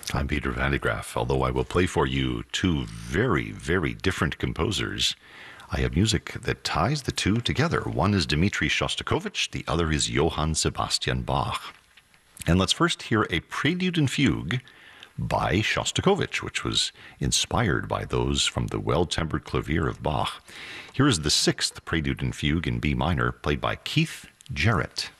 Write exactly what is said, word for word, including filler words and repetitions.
I'm Peter Van de Graaff. Although I will play for you two very, very different composers, I have music that ties the two together. One is Dmitri Shostakovich, the other is Johann Sebastian Bach. And let's first hear a prelude and fugue by Shostakovich, which was inspired by those from the Well-Tempered Clavier of Bach. Here is the sixth prelude and fugue in B minor, played by Keith Jarrett.